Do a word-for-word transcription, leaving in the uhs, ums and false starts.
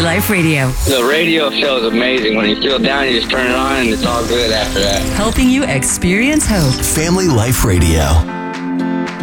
Life Radio. The radio show is amazing. When you feel down, you just turn it on and it's all good after that. Helping you experience hope. Family Life Radio.